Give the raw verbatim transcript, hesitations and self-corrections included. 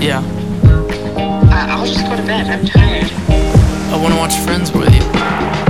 Yeah. I- I'll just go to bed. I'm tired. I wanna watch Friends with you.